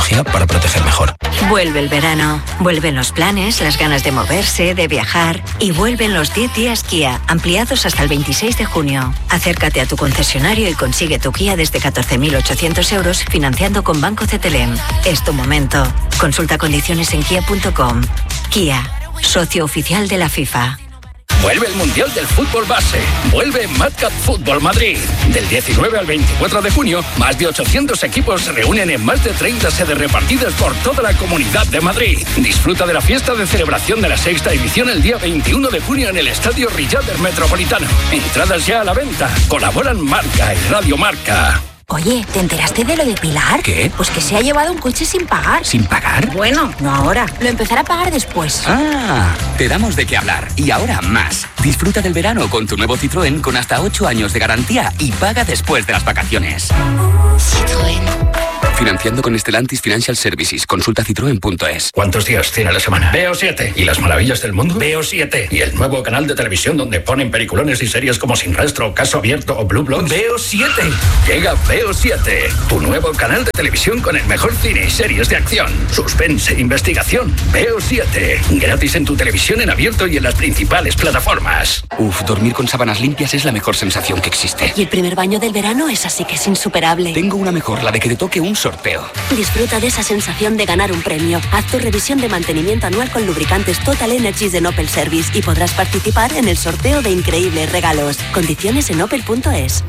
tecnología para proteger mejor. Vuelve el verano, vuelven los planes, las ganas de moverse, de viajar y vuelven los 10 días Kia, ampliados hasta el 26 de junio. Acércate a tu concesionario y consigue tu Kia desde 14.800 euros financiando con Banco CTLM. Es tu momento. Consulta condiciones en kia.com. Kia, socio oficial de la FIFA. Vuelve el Mundial del Fútbol Base. Vuelve Madcap Fútbol Madrid. Del 19 al 24 de junio, más de 800 equipos se reúnen en más de 30 sedes repartidas por toda la Comunidad de Madrid. Disfruta de la fiesta de celebración de la 6ª edición el día 21 de junio en el Estadio Riader Metropolitano. Entradas ya a la venta. Colaboran Marca y Radio Marca. Oye, ¿te enteraste de lo de Pilar? ¿Qué? Pues que se ha llevado un coche sin pagar. ¿Sin pagar? Bueno, no ahora. Lo empezará a pagar después. Ah, te damos de qué hablar. Y ahora más. Disfruta del verano con tu nuevo Citroën con hasta 8 años de garantía y paga después de las vacaciones. Citroën. Financiando con Stellantis Financial Services. Consulta citroen.es. ¿Cuántos días tiene la semana? Veo 7. ¿Y las maravillas del mundo? Veo 7. ¿Y el nuevo canal de televisión donde ponen peliculones y series como Sin Rastro, Caso Abierto o Blue Bloods? Veo 7. Llega Veo 7. Tu nuevo canal de televisión con el mejor cine y series de acción, suspense, investigación. Veo 7. Gratis en tu televisión en abierto y en las principales plataformas. Dormir con sábanas limpias es la mejor sensación que existe. Y el primer baño del verano es así que es insuperable. Tengo una mejor, la de que te toque un sorteo. Disfruta de esa sensación de ganar un premio. Haz tu revisión de mantenimiento anual con lubricantes Total Energies de Opel Service y podrás participar en el sorteo de increíbles regalos. Condiciones en opel.es.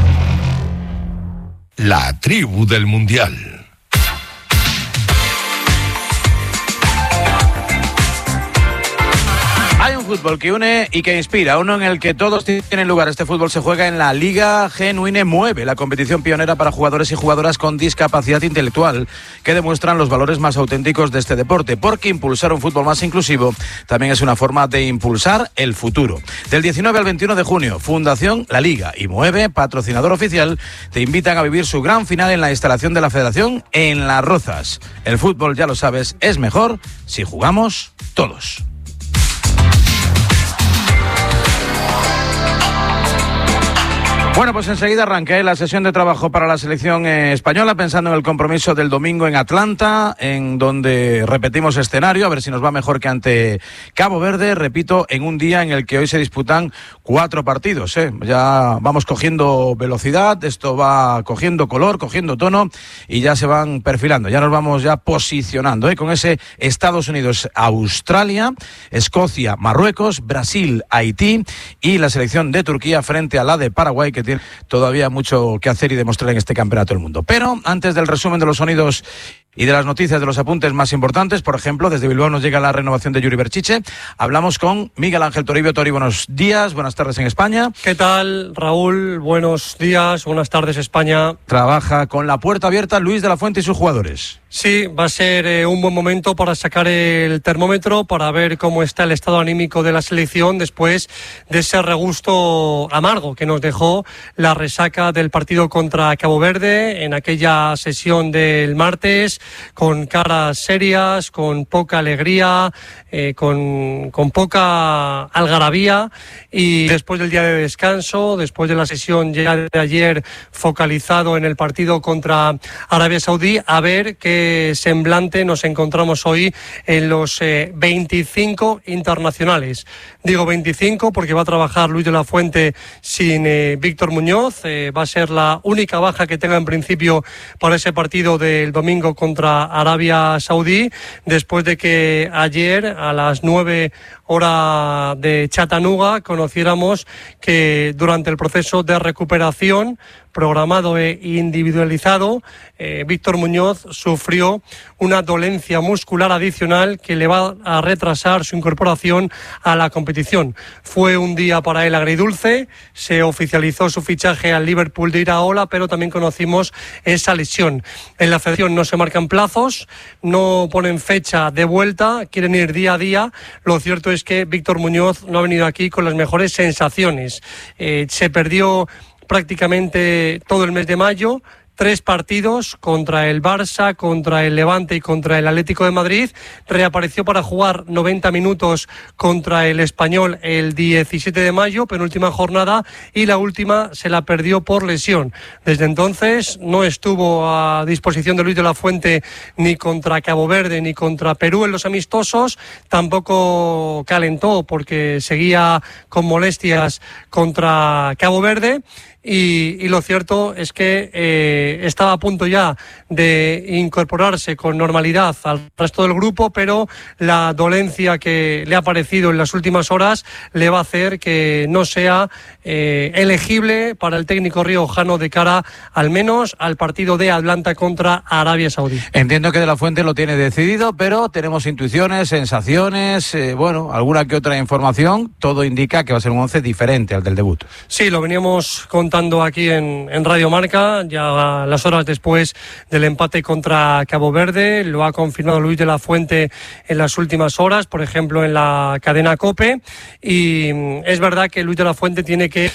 La tribu del Mundial. Hay un fútbol que une y que inspira, uno en el que todos tienen lugar. Este fútbol se juega en la Liga Genuine Mueve, la competición pionera para jugadores y jugadoras con discapacidad intelectual, que demuestran los valores más auténticos de este deporte, porque impulsar un fútbol más inclusivo también es una forma de impulsar el futuro. Del 19 al 21 de junio, Fundación La Liga y Mueve, patrocinador oficial, te invitan a vivir su gran final en la instalación de la Federación en Las Rozas. El fútbol, ya lo sabes, es mejor si jugamos todos. Bueno, pues enseguida arranqué la sesión de trabajo para la selección española, pensando en el compromiso del domingo en Atlanta, en donde repetimos escenario, a ver si nos va mejor que ante Cabo Verde, repito, en un día en el que hoy se disputan 4 partidos. Ya vamos cogiendo velocidad, esto va cogiendo color, cogiendo tono y ya se van perfilando, ya nos vamos ya posicionando, con ese Estados Unidos-Australia, Escocia, Marruecos, Brasil, Haití y la selección de Turquía frente a la de Paraguay, que tiene todavía mucho que hacer y demostrar en este campeonato del mundo. Pero antes del resumen de los sonidos y de las noticias, de los apuntes más importantes, por ejemplo, desde Bilbao nos llega la renovación de Yuri Berchiche. Hablamos con Miguel Ángel Toribio. Tori, buenos días, buenas tardes en España. ¿Qué tal, Raúl? Buenos días, buenas tardes, España. Trabaja con la puerta abierta Luis de la Fuente y sus jugadores. Sí, va a ser un buen momento para sacar el termómetro, para ver cómo está el estado anímico de la selección después de ese regusto amargo que nos dejó la resaca del partido contra Cabo Verde en aquella sesión del martes, con caras serias, con poca alegría, con poca algarabía, y después del día de descanso, después de la sesión ya de ayer focalizado en el partido contra Arabia Saudí, a ver qué semblante nos encontramos hoy en los 25 internacionales. Digo 25 porque va a trabajar Luis de la Fuente sin Víctor Muñoz, va a ser la única baja que tenga en principio para ese partido del domingo contra Arabia Saudí, después de que ayer a las 9 hora de Chattanooga conociéramos que durante el proceso de recuperación programado e individualizado, Víctor Muñoz sufrió una dolencia muscular adicional que le va a retrasar su incorporación a la competición. Fue un día para él agridulce, se oficializó su fichaje al Liverpool de Iraola, pero también conocimos esa lesión. En la federación no se marcan plazos, no ponen fecha de vuelta, quieren ir día a día. Lo cierto es que Víctor Muñoz no ha venido aquí con las mejores sensaciones. Se perdió prácticamente todo el mes de mayo, 3 partidos contra el Barça, contra el Levante y contra el Atlético de Madrid. Reapareció para jugar 90 minutos contra el Español el 17 de mayo, penúltima jornada, y la última se la perdió por lesión. Desde entonces no estuvo a disposición de Luis de la Fuente ni contra Cabo Verde ni contra Perú en los amistosos. Tampoco calentó porque seguía con molestias contra Cabo Verde. Y lo cierto es que estaba a punto ya de incorporarse con normalidad al resto del grupo, pero la dolencia que le ha aparecido en las últimas horas le va a hacer que no sea elegible para el técnico riojano de cara al menos al partido de Atlanta contra Arabia Saudí. Entiendo que De la Fuente lo tiene decidido, pero tenemos intuiciones, sensaciones, alguna que otra información. Todo indica que va a ser un 11 diferente al del debut. Sí, lo veníamos contando aquí en Radio Marca, ya las horas después del empate contra Cabo Verde. Lo ha confirmado Luis de la Fuente en las últimas horas, por ejemplo en la cadena COPE, y es verdad que Luis de la Fuente tiene que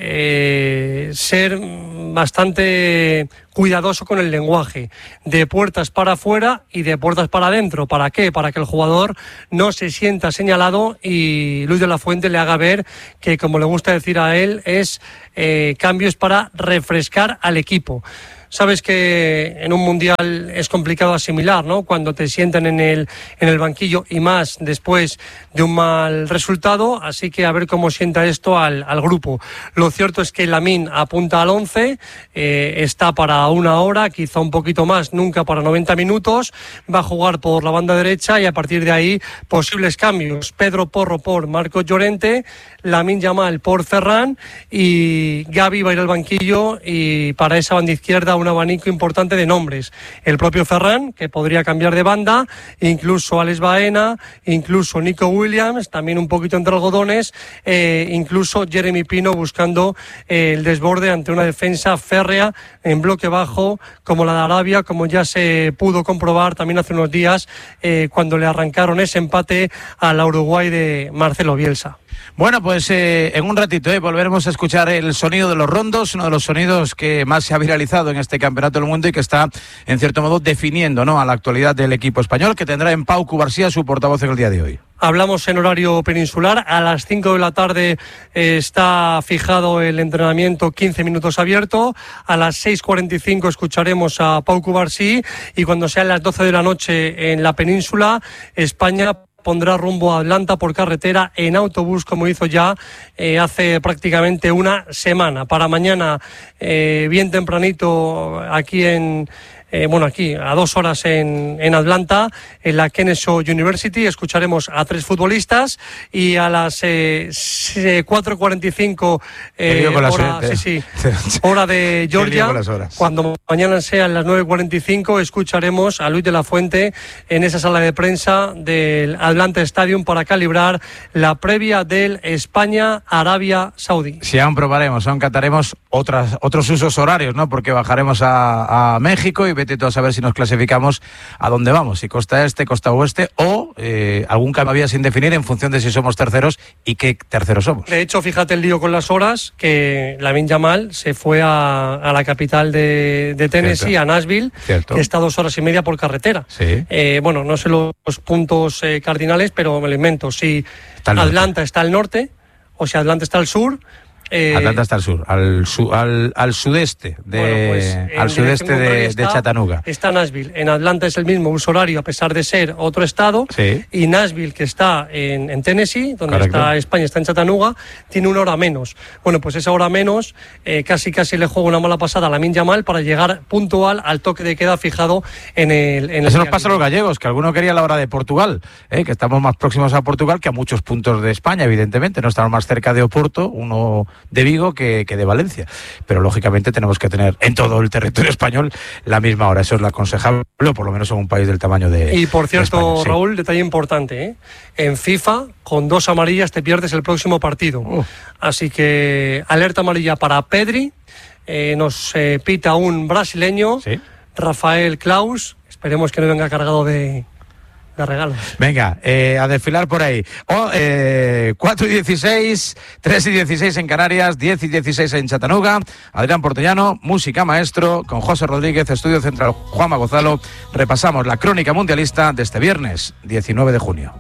ser bastante cuidadoso con el lenguaje, de puertas para afuera y de puertas para adentro. ¿Para qué? Para que el jugador no se sienta señalado y Luis de la Fuente le haga ver que, como le gusta decir a él, es cambios para refrescar al equipo. Sabes que en un mundial es complicado asimilar, ¿no? Cuando te sientan en el banquillo, y más después de un mal resultado, así que a ver cómo sienta esto al grupo. Lo cierto es que Lamine apunta al 11, está para 1 hora, quizá un poquito más, nunca para 90 minutos, va a jugar por la banda derecha y a partir de ahí posibles cambios. Pedro Porro por Marcos Llorente, Lamine Yamal por Ferran y Gavi va a ir al banquillo, y para esa banda izquierda un abanico importante de nombres. El propio Ferran, que podría cambiar de banda, incluso Alex Baena, incluso Nico Williams, también un poquito entre algodones, incluso Jeremy Pino buscando el desborde ante una defensa férrea en bloque bajo como la de Arabia, como ya se pudo comprobar también hace unos días cuando le arrancaron ese empate a la Uruguay de Marcelo Bielsa. Bueno, pues en un ratito volveremos a escuchar el sonido de los rondos, uno de los sonidos que más se ha viralizado en este Campeonato del Mundo y que está, en cierto modo, definiendo, ¿no?, a la actualidad del equipo español, que tendrá en Pau Cubarsí su portavoz en el día de hoy. Hablamos en horario peninsular. A las 5 de la tarde está fijado el entrenamiento, 15 minutos abierto. A las 6:45 escucharemos a Pau Cubarsí, y cuando sean las 12 de la noche en la península, España pondrá rumbo a Atlanta por carretera en autobús, como hizo ya hace prácticamente una semana. Para mañana, bien tempranito, aquí aquí a 2 horas en Atlanta, en la Kennesaw University, escucharemos a 3 futbolistas, y a las 4:45 hora de Georgia, cuando mañana sean las 9:45, escucharemos a Luis de la Fuente en esa sala de prensa del Atlanta Stadium para calibrar la previa del España-Arabia Saudí. Si aún probaremos, aún cataremos otros usos horarios, ¿no? Porque bajaremos a México y vete tú a saber si nos clasificamos a dónde vamos, si costa este, costa oeste, o algún cambio había sin definir en función de si somos terceros y qué terceros somos. De hecho, fíjate el lío con las horas, que Lamine Yamal se fue a la capital de Tennessee, cierto, a Nashville, cierto, que está 2 horas y media por carretera. Sí. No sé los puntos cardinales, pero me lo invento. Si Atlanta está al norte o si Atlanta está al sur. Atlanta está al sur, al sudeste al sudeste de Chattanooga. Está Nashville. En Atlanta es el mismo uso horario, a pesar de ser otro estado. Sí. Y Nashville, que está en Tennessee, donde correcto, está España, está en Chattanooga, tiene 1 hora menos. Bueno, pues esa hora menos casi le juega una mala pasada a Lamine Yamal para llegar puntual al toque de queda fijado en el Eso nos pasa a los gallegos, que alguno quería la hora de Portugal, que estamos más próximos a Portugal que a muchos puntos de España, evidentemente. No estamos más cerca de Oporto, uno de Vigo que de Valencia, pero lógicamente tenemos que tener en todo el territorio español la misma hora. Eso es lo aconsejable, o por lo menos en un país del tamaño de Y por cierto, España, sí. Raúl, detalle importante, en FIFA con 2 amarillas te pierdes el próximo partido. Así que alerta amarilla para Pedri, nos pita un brasileño, ¿sí?, Rafael Klaus, esperemos que no venga cargado de de regalos. Venga, a desfilar por ahí. 4:16, 3:16 en Canarias, 10:16 en Chattanooga. Adrián Portellano, música maestro, con José Rodríguez, Estudio Central Juanma Gonzalo. Repasamos la crónica mundialista de este viernes, 19 de junio.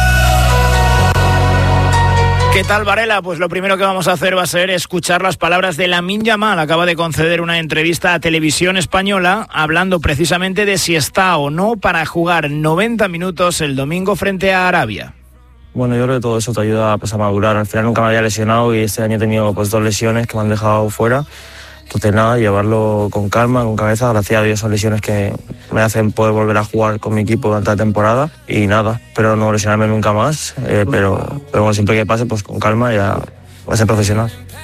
¿Qué tal, Varela? Pues lo primero que vamos a hacer va a ser escuchar las palabras de Lamine Yamal. Acaba de conceder una entrevista a Televisión Española hablando precisamente de si está o no para jugar 90 minutos el domingo frente a Arabia. Bueno, yo creo que todo eso te ayuda a madurar. Al final nunca me había lesionado y este año he tenido 2 lesiones que me han dejado fuera. Entonces nada, llevarlo con calma, con cabeza. Gracias a Dios son lesiones que me hacen poder volver a jugar con mi equipo durante la temporada. Y nada, espero no lesionarme nunca más. Pero bueno, siempre que pase, pues con calma y a ser profesional.